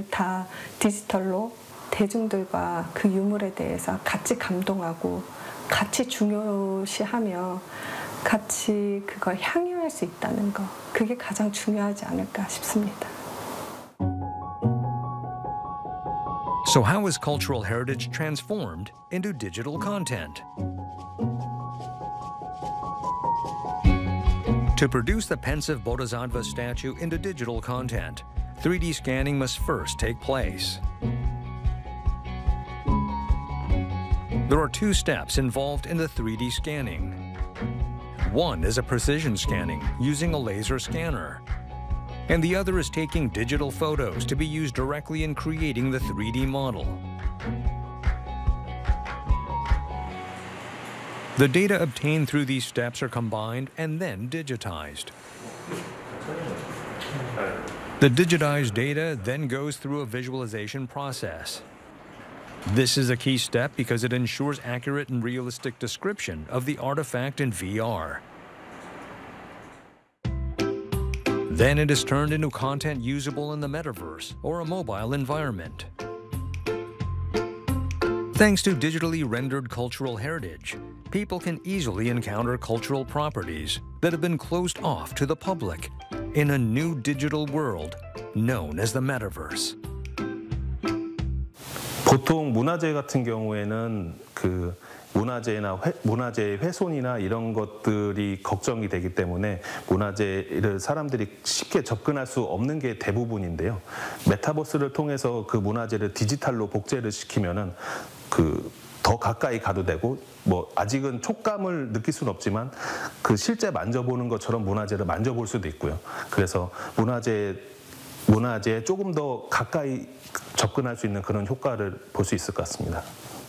유물을 다 디지털로 대중들과 그 유물에 대해서 같이 감동하고 같이 중요시하며 같이 그걸 향유할 수 있다는 거, 그게 가장 중요하지 않을까 싶습니다. So how is cultural heritage transformed into digital content? To produce the pensive Bodhisattva statue into digital content, 3D scanning must first take place. There are two steps involved in the 3D scanning. One is a precision scanning using a laser scanner, and the other is taking digital photos to be used directly in creating the 3D model. The data obtained through these steps are combined and then digitized. The digitized data then goes through a visualization process. This is a key step because it ensures accurate and realistic description of the artifact in VR. Then it is turned into content usable in the metaverse or a mobile environment. Thanks to digitally rendered cultural heritage, people can easily encounter cultural properties that have been closed off to the public in a new digital world known as the metaverse. 보통 문화재 같은 경우에는 그 문화재의 훼손이나 이런 것들이 걱정이 되기 때문에 문화재를 사람들이 쉽게 접근할 수 없는 게 대부분인데요. 메타버스를 통해서 그 문화재를 디지털로 복제를 시키면은 더 가까이 가도 되고, 뭐 아직은 촉감을 느낄 수는 없지만 그 실제 만져보는 것처럼 문화재를 만져볼 수도 있고요. 그래서 문화재에 조금 더 가까이 접근할 수 있는 그런 효과를 볼 수 있을 것 같습니다.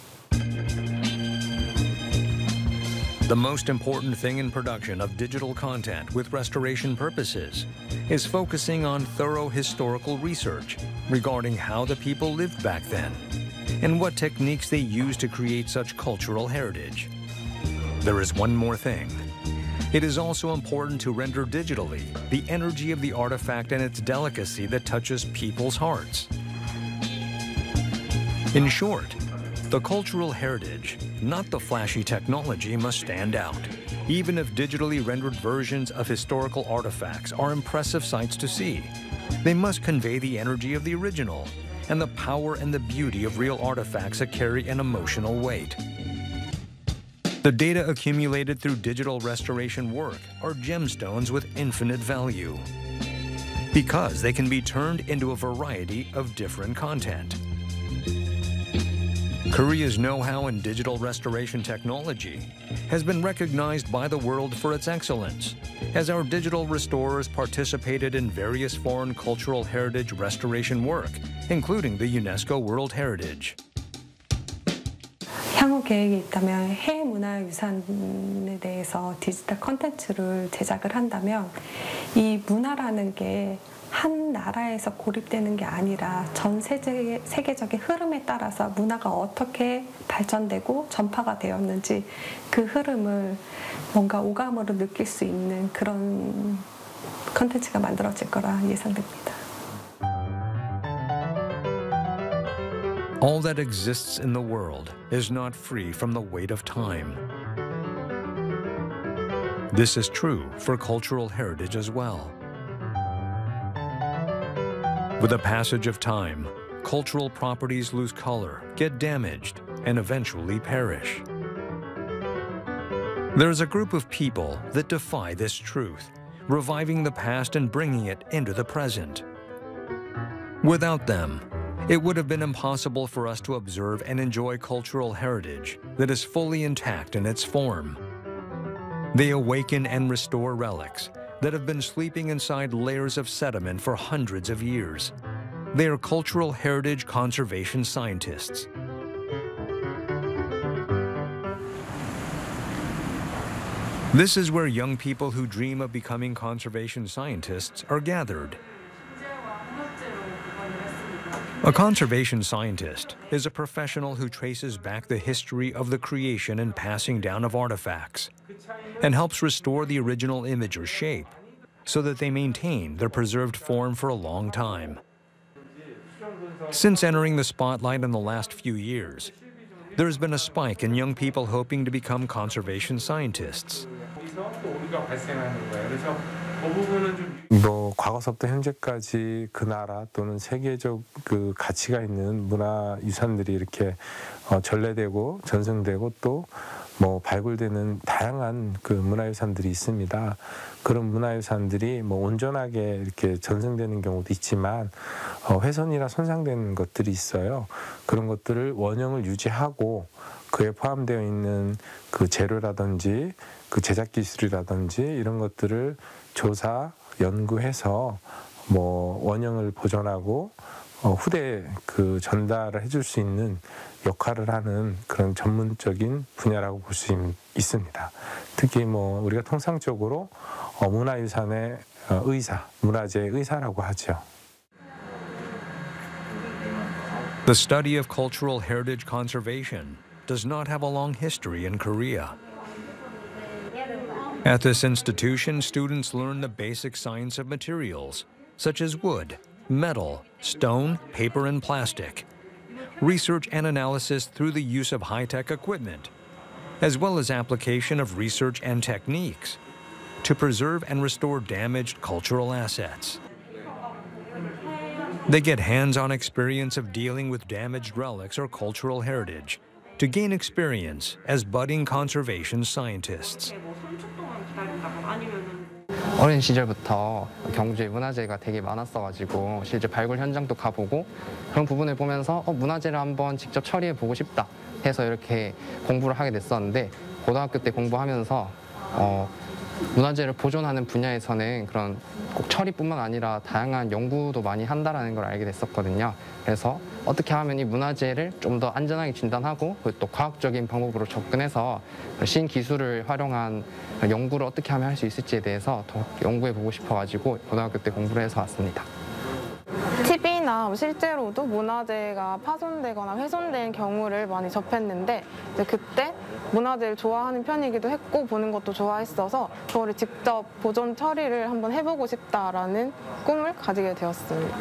The most important thing in production of digital content with restoration purposes is focusing on thorough historical research regarding how the people lived back then and what techniques they used to create such cultural heritage. There is one more thing. It is also important to render digitally the energy of the artifact and its delicacy that touches people's hearts. In short, the cultural heritage, not the flashy technology, must stand out, even if digitally rendered versions of historical artifacts are impressive sights to see. They must convey the energy of the original and the power and the beauty of real artifacts that carry an emotional weight. The data accumulated through digital restoration work are gemstones with infinite value because they can be turned into a variety of different content. Korea's know-how in digital restoration technology has been recognized by the world for its excellence, as our digital restorers participated in various foreign cultural heritage restoration work, including the UNESCO World Heritage. 향후 계획이 있다면 해외 문화유산에 대해서 디지털 콘텐츠를 제작을 한다면 이 문화라는 게 한 나라에서 고립되는 게 아니라 전 세계적인 흐름에 따라서 문화가 어떻게 발전되고 전파가 되었는지 그 흐름을 뭔가 오감으로 느낄 수 있는 그런 콘텐츠가 만들어질 거라 예상됩니다. All that exists in the world is not free from the weight of time. This is true for cultural heritage as well. With the passage of time, cultural properties lose color, get damaged, and eventually perish. There is a group of people that defy this truth, reviving the past and bringing it into the present. Without them, it would have been impossible for us to observe and enjoy cultural heritage that is fully intact in its form. They awaken and restore relics that have been sleeping inside layers of sediment for hundreds of years. They are cultural heritage conservation scientists. This is where young people who dream of becoming conservation scientists are gathered. A conservation scientist is a professional who traces back the history of the creation and passing down of artifacts and helps restore the original image or shape so that they maintain their preserved form for a long time. Since entering the spotlight in the last few years, there has been a spike in young people hoping to become conservation scientists. 뭐 과거서부터 현재까지 그 나라 또는 세계적 그 가치가 있는 문화 유산들이 이렇게 전래되고 전승되고 또 뭐 발굴되는 다양한 그 문화유산들이 있습니다. 그런 문화유산들이 뭐 온전하게 이렇게 전승되는 경우도 있지만 훼손이나 손상되는 것들이 있어요. 그런 것들을 원형을 유지하고 그에 포함되어 있는 그 재료라든지 그 제작 기술이라든지 이런 것들을 조사, 연구해서 뭐 원형을 보존하고 후대에 그 전달을 해줄 수 있는 역할을 하는 그런 전문적인 분야라고 볼 수 있습니다. 특히 뭐 우리가 통상적으로 문화유산의 의사, 문화재의 의사라고 하죠. The study of cultural heritage conservation does not have a long history in Korea. At this institution, students learn the basic science of materials, such as wood, metal, stone, paper, and plastic, research and analysis through the use of high-tech equipment, as well as application of research and techniques to preserve and restore damaged cultural assets. They get hands-on experience of dealing with damaged relics or cultural heritage to gain experience as budding conservation scientists. 어린 시절부터 경주에 문화재가 되게 많았어가지고 실제 발굴 현장도 가보고 그런 부분을 보면서 문화재를 한번 직접 처리해보고 싶다 해서 이렇게 공부를 하게 됐었는데 고등학교 때 공부하면서 문화재를 보존하는 분야에서는 그런 꼭 처리뿐만 아니라 다양한 연구도 많이 한다는 걸 알게 됐었거든요. 그래서 어떻게 하면 이 문화재를 좀 더 안전하게 진단하고 또 과학적인 방법으로 접근해서 신기술을 활용한 연구를 어떻게 하면 할 수 있을지에 대해서 더 연구해보고 싶어가지고 고등학교 때 공부를 해서 왔습니다. TV나 실제로도 문화재가 파손되거나 훼손된 경우를 많이 접했는데 이제 그때 문화재를 좋아하는 편이기도 했고 보는 것도 좋아했어서 그거를 직접 보존 처리를 한번 해보고 싶다라는 꿈을 가지게 되었습니다.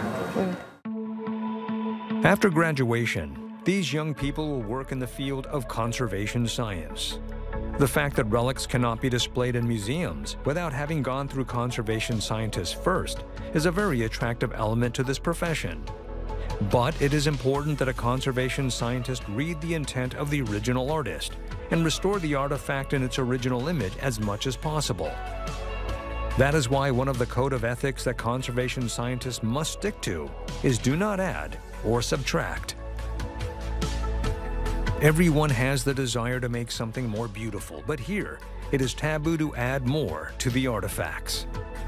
After graduation, these young people will work in the field of conservation science. The fact that relics cannot be displayed in museums without having gone through conservation scientists first is a very attractive element to this profession. But it is important that a conservation scientist read the intent of the original artist and restore the artifact in its original image as much as possible. That is why one of the code of ethics that conservation scientists must stick to is do not add or subtract. Everyone has the desire to make something more beautiful, but here it is taboo to add more to the artifacts.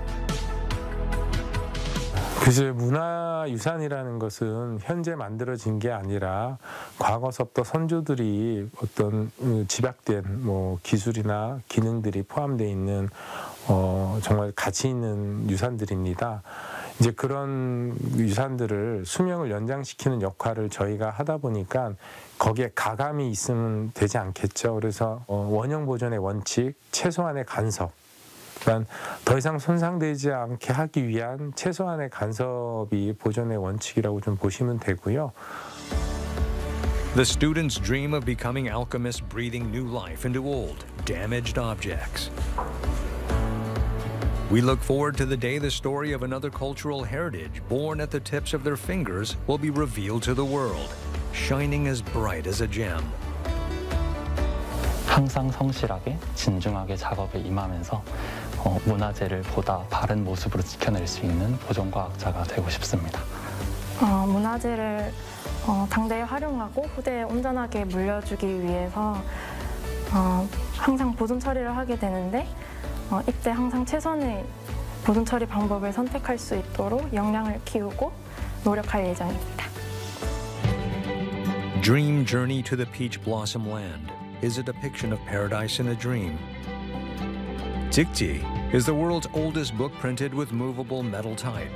그래서 문화유산이라는 것은 현재 만들어진 게 아니라 과거서부터 선조들이 어떤 집약된 뭐 기술이나 기능들이 포함되어 있는 정말 가치 있는 유산들입니다. 이제 그런 유산들을 수명을 연장시키는 역할을 저희가 하다 보니까 거기에 가감이 있으면 되지 않겠죠. 그래서 원형 보존의 원칙, 최소한의 간섭, 그러니까 더 이상 손상되지 않게 하기 위한 최소한의 간섭이 보존의 원칙이라고 좀 보시면 되고요. The students dream of becoming alchemists breathing new life into old, damaged objects. We look forward to the day the story of another cultural heritage born at the tips of their fingers will be revealed to the world, shining as bright as a gem. 항상 성실하게 진중하게 작업에 임하면서 문화재를 보다 바른 모습으로 지켜낼 수 있는 보존과학자가 되고 싶습니다. 문화재를 당대에 활용하고 후대에 온전하게 물려주기 위해서 항상 보존 처리를 하게 되는데 이때 항상 최선의 보존 처리 방법을 선택할 수 있도록 역량을 키우고 노력할 예정입니다. Dream Journey to the Peach Blossom Land is a depiction of paradise in a dream. Jikji is the world's oldest book printed with movable metal type.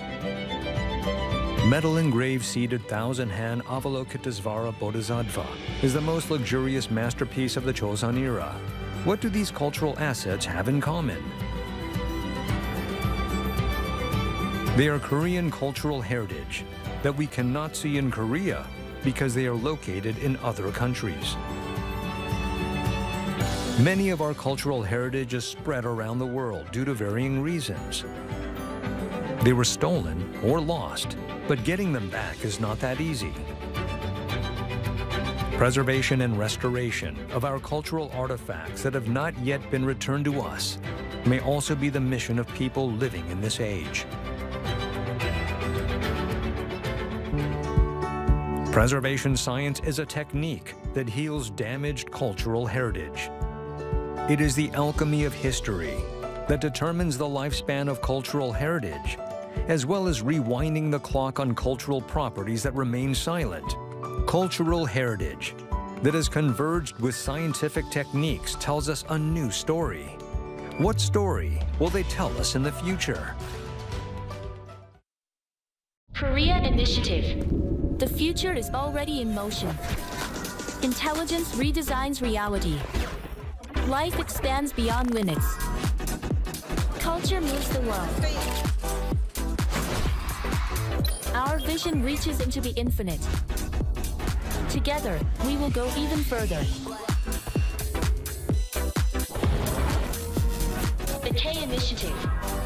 Metal engraved seated 1,000-han Avalokitesvara Bodhisattva is the most luxurious masterpiece of the Joseon era. What do these cultural assets have in common? They are Korean cultural heritage, that we cannot see in Korea because they are located in other countries. Many of our cultural heritage is spread around the world due to varying reasons. They were stolen or lost, but getting them back is not that easy. Preservation and restoration of our cultural artifacts that have not yet been returned to us may also be the mission of people living in this age. Preservation science is a technique that heals damaged cultural heritage. It is the alchemy of history that determines the lifespan of cultural heritage, as well as rewinding the clock on cultural properties that remain silent. Cultural heritage that has converged with scientific techniques tells us a new story. What story will they tell us in the future? Korea Initiative. The future is already in motion. Intelligence redesigns reality. Life expands beyond limits. Culture moves the world. Our vision reaches into the infinite. Together, we will go even further. The K Initiative.